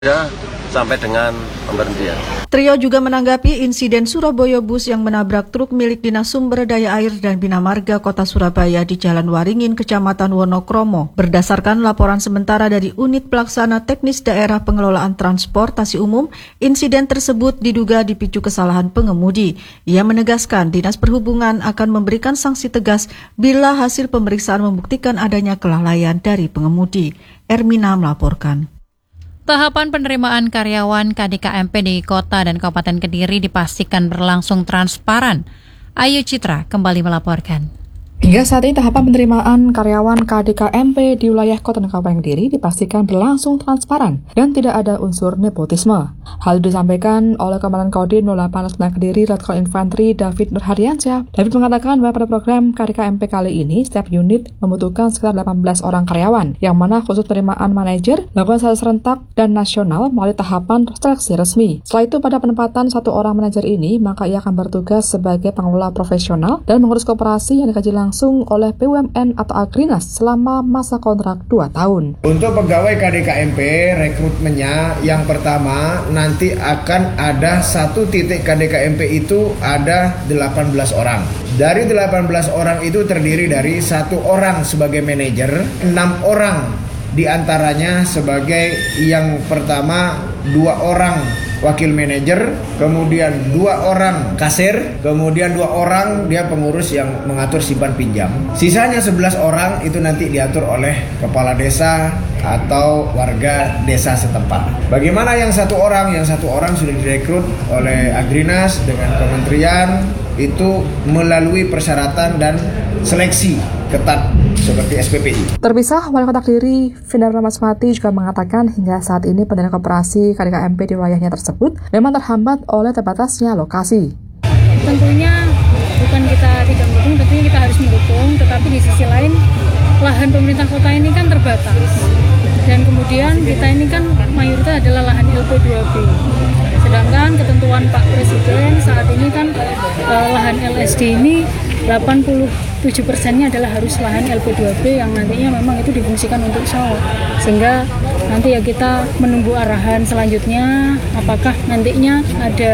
sampai dengan pemberhentian. Trio juga menanggapi insiden Surabaya Bus yang menabrak truk milik Dinas Sumber Daya Air dan Bina Marga Kota Surabaya di Jalan Waringin, Kecamatan Wonokromo. Berdasarkan laporan sementara dari Unit Pelaksana Teknis Daerah Pengelolaan Transportasi Umum, insiden tersebut diduga dipicu kesalahan pengemudi. Ia menegaskan Dinas Perhubungan akan memberikan sanksi tegas bila hasil pemeriksaan membuktikan adanya kelalaian dari pengemudi. Ermina melaporkan. Tahapan penerimaan karyawan KDKMP di Kota dan Kabupaten Kediri dipastikan berlangsung transparan. Ayu Citra kembali melaporkan. Hingga saat ini tahapan penerimaan karyawan KDKMP di wilayah Kota dan Kabupaten Kediri dipastikan berlangsung transparan dan tidak ada unsur nepotisme. Hal itu disampaikan oleh Komandan Kodim 08 Kediri Letkol Infantri David Nurhadiansyah. David mengatakan bahwa pada program KDKMP kali ini setiap unit membutuhkan sekitar 18 orang karyawan, yang mana khusus penerimaan manajer dilakukan secara serentak dan nasional melalui tahapan seleksi resmi. Setelah itu pada penempatan satu orang manajer ini, maka ia akan bertugas sebagai pengelola profesional dan mengurus koperasi yang dikaji langsung oleh BUMN atau Agrinas selama masa kontrak 2 tahun. Untuk pegawai KDKMP, rekrutmennya yang pertama nanti akan ada satu titik KDKMP itu ada 18 orang. Dari 18 orang itu terdiri dari 1 orang sebagai manajer, 6 orang diantaranya sebagai yang pertama 2 orang wakil manajer, kemudian 2 orang kasir, kemudian 2 orang dia pengurus yang mengatur simpan pinjam. Sisanya 11 orang itu nanti diatur oleh kepala desa atau warga desa setempat. Bagaimana yang 1 orang? Yang 1 orang sudah direkrut oleh Agrinas dengan kementerian, itu melalui persyaratan dan seleksi ketat seperti SPPI. Terpisah, Wali Kota Kediri, Vindar Ramaswati juga mengatakan hingga saat ini pendanaan koperasi KDKMP di wilayahnya tersebut memang terhambat oleh terbatasnya lokasi. Tentunya bukan kita tidak mendukung, tentunya kita harus mendukung, tetapi di sisi lain lahan pemerintah kota ini kan terbatas. Dan kemudian kita ini kan mayoritas adalah lahan LP2B. Sedangkan ketentuan Pak Presiden saat ini kan lahan LSD ini 87%-nya adalah harus lahan LP2B yang nantinya memang itu difungsikan untuk sawah. Sehingga nanti ya kita menunggu arahan selanjutnya, apakah nantinya ada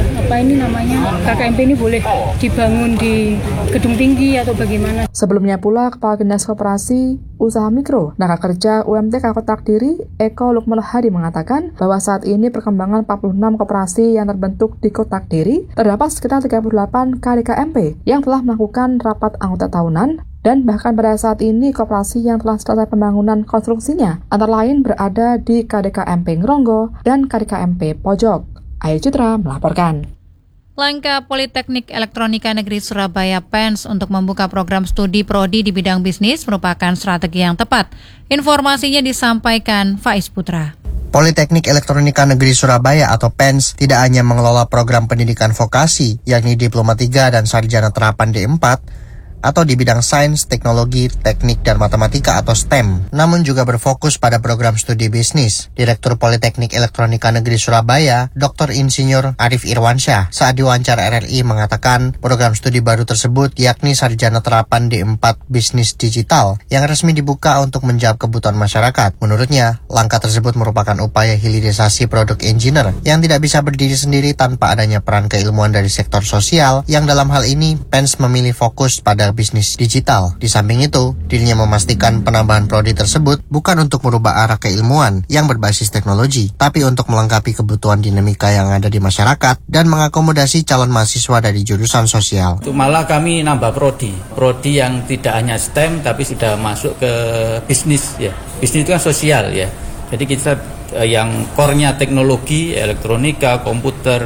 KKMP ini boleh dibangun di gedung tinggi atau bagaimana. Sebelumnya pula Kepala Dinas Koperasi Usaha Mikro Tenaga Kerja UMTK Kota Kediri Eko Lukman Hadi mengatakan bahwa saat ini perkembangan 46 koperasi yang terbentuk di Kota Kediri terdapat sekitar 38 KDKMP yang telah melakukan rapat anggota tahunan, dan bahkan pada saat ini koperasi yang telah selesai pembangunan konstruksinya antara lain berada di KDKMP Ngronggo dan KDKMP Pojok. Ayu Citra melaporkan. Langkah Politeknik Elektronika Negeri Surabaya PENS untuk membuka program studi prodi di bidang bisnis merupakan strategi yang tepat. Informasinya disampaikan Faiz Putra. Politeknik Elektronika Negeri Surabaya atau PENS tidak hanya mengelola program pendidikan vokasi, yakni Diploma 3 dan Sarjana Terapan D4, atau di bidang sains, teknologi, teknik, dan matematika atau STEM, namun juga berfokus pada program studi bisnis. Direktur Politeknik Elektronika Negeri Surabaya, Dr. Insinyur Arif Irwansyah, saat diwawancara RRI mengatakan program studi baru tersebut yakni Sarjana Terapan D4 Bisnis Digital yang resmi dibuka untuk menjawab kebutuhan masyarakat. Menurutnya, langkah tersebut merupakan upaya hilirisasi produk engineer yang tidak bisa berdiri sendiri tanpa adanya peran keilmuan dari sektor sosial, yang dalam hal ini PENS memilih fokus pada bisnis digital. Di samping itu, dirinya memastikan penambahan prodi tersebut bukan untuk merubah arah keilmuan yang berbasis teknologi, tapi untuk melengkapi kebutuhan dinamika yang ada di masyarakat dan mengakomodasi calon mahasiswa dari jurusan sosial. Malah kami nambah prodi yang tidak hanya STEM tapi sudah masuk ke bisnis ya. Bisnis itu kan sosial ya. Jadi kita yang core-nya teknologi, elektronika, komputer,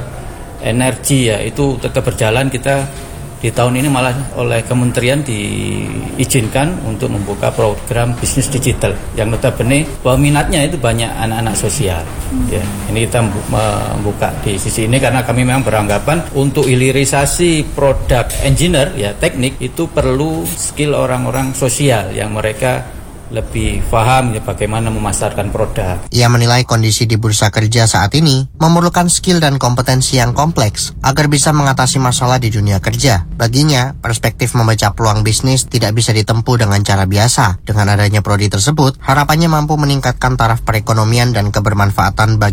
energi ya, itu tetap berjalan. Kita di tahun ini malah oleh kementerian diizinkan untuk membuka program bisnis digital yang notabene bahwa minatnya itu banyak anak-anak sosial. Ya, ini kita membuka di sisi ini karena kami memang beranggapan untuk hilirisasi produk engineer ya teknik itu perlu skill orang-orang sosial yang mereka lebih paham ya bagaimana memasarkan produk. Ia menilai kondisi di bursa kerja saat ini memerlukan skill dan kompetensi yang kompleks agar bisa mengatasi masalah di dunia kerja. Baginya, perspektif membaca peluang bisnis tidak bisa ditempuh dengan cara biasa. Dengan adanya prodi tersebut, harapannya mampu meningkatkan taraf perekonomian dan kebermanfaatan bagi